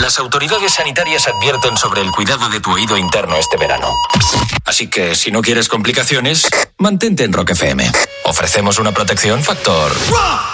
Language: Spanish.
Las autoridades sanitarias advierten sobre el cuidado de tu oído interno este verano. Así que, si no quieres complicaciones, mantente en Rock FM. Ofrecemos una protección factor